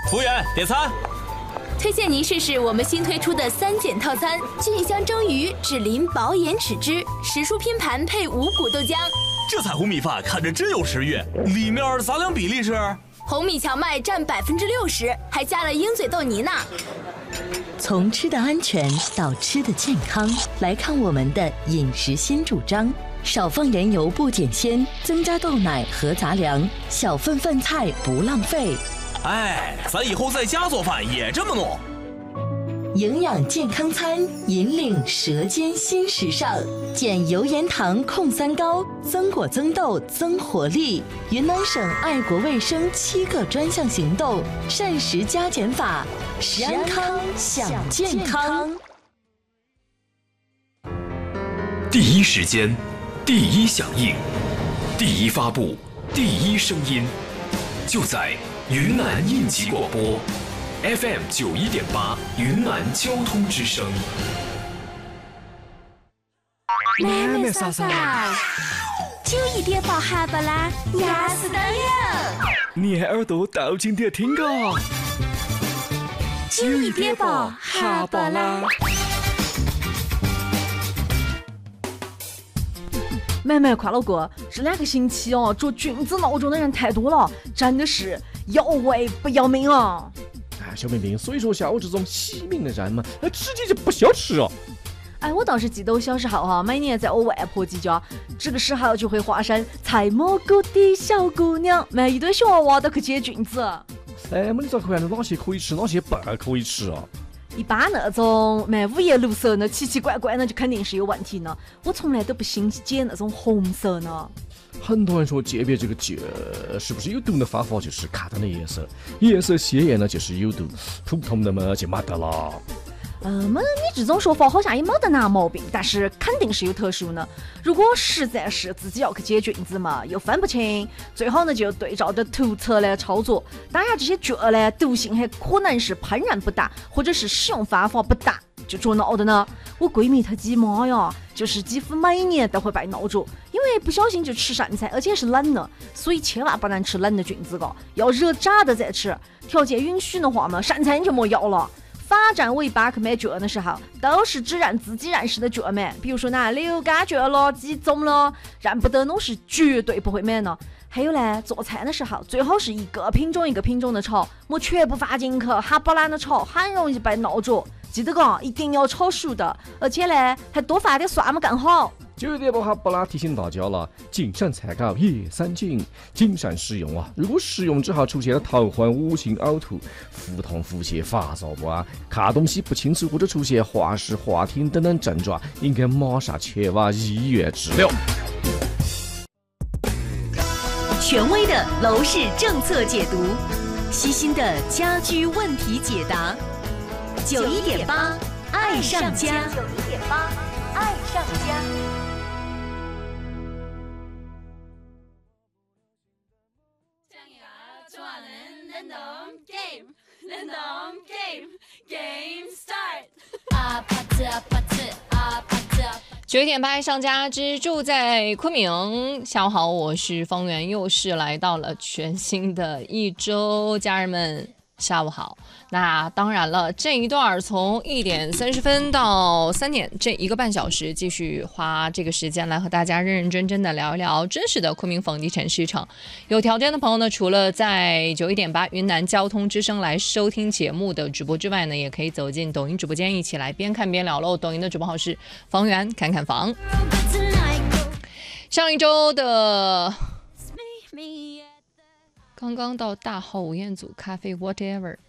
服务员，点餐。 推荐您试试我们新推出的3减套餐：菌香蒸鱼、脂淋薄盐豉汁、时蔬拼盘配五谷豆浆。 这彩虹米饭看着真有食欲，里面杂粮比例是？ 红米荞麦占60%，还加了鹰嘴豆泥呢。 从吃的安全到吃的健康，来看我们的饮食新主张：少放盐油不减鲜，增加豆奶和杂粮，小份饭菜不浪费。 哎，咱以后在家做饭也这么弄。 营养健康餐，引领舌尖新时尚，减油盐糖控三高，增果增豆增活力。云南省爱国卫生7个专项行动，膳食加减法，食安康享健康。 第一时间，第一响应，第一发布，第一声音，就在云南应急广播 FM 91.8云南交通之声。 妹妹嫂嫂，91.8哈巴啦，牙死的有。 你耳朵倒进点听个。 91.8哈巴啦。 妹妹快乐哥，这2个星期哦，捉菌子闹钟的人太多了，真的是要胃不要命啊！ 哎，小明明，所以说像我这种惜命的人嘛，直接就不消吃哦。 哎，我倒是记得我小时候哈，每年在我外婆家，这个时候就会化身采蘑菇的小姑娘，买一堆小娃娃都去接菌子。 哎，你咋看哪些可以吃，哪些不可以吃啊？ 一般那种卖五颜六色的奇奇怪怪的，就肯定是有问题呢。我从来都不兴解那种红色呢。 很多人说鉴别这个菌是不是有毒的方法就是看它的颜色，颜色鲜艳呢就是有毒，普通的嘛就没得了。 你这种说法好像也没得拿毛病，但是肯定是有特殊呢。如果实在是自己要去解菌子嘛，又分不清，最好呢就对照着图册来操作。当然这些菌呢，毒性还可能是烹饪不当，或者是使用方法不当，就着闹的呢。我闺蜜她鸡妈呀，就是几乎每年都会被闹着，因为不小心就吃剩菜，而且是冷的，所以千万不能吃冷的菌子噶，要热炸的再吃。条件允许的话嘛，剩菜你就莫要了。发展尾巴去买菌的时候，都是只认自己认识的菌买，比如说呢流感菌了、鸡枞了，认不得弄是绝对不会买呢。还有呢，做菜的时候最好是一个品种一个品种的炒，莫全部放进去，哈巴烂的炒，很容易被闹着。记得讲，一定要炒熟的，而且呢，还多放点蒜嘛更好。 9.8哈巴拉提醒大家了，谨慎采购叶三斤，谨慎使用啊！如果食用之后出现了头昏、恶心、呕吐、腹痛、腹泻、发烧不安、看东西不清楚或者出现滑视、滑听等等症状，应该马上前往医院治疗。 权威的楼市政策解读，悉心的家居问题解答。91.8爱上家，91.8爱上家。 9.8上家之住在昆明，下午好，我是方圆，又是来到了全新的一周，家人们下午好。那当然了，这一段从1点30分到3点这1个半小时，继续花这个时间来和大家认认真真的聊一聊真实的昆明房地产市场。有条件的朋友呢，除了在91.8云南交通之声来收听节目的直播之外呢，也可以走进抖音直播间一起来边看边聊喽。抖音的直播号是房源看看房。上一周的刚刚到大号吴彦祖咖啡 whatever